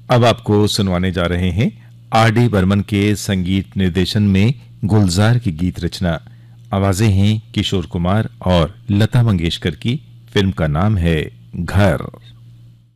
अब आपको सुनवाने जा रहे हैं आर.डी. बर्मन के संगीत निर्देशन में गुलजार की गीत रचना। आवाजें हैं किशोर कुमार और लता मंगेशकर की। फिल्म का नाम है घर।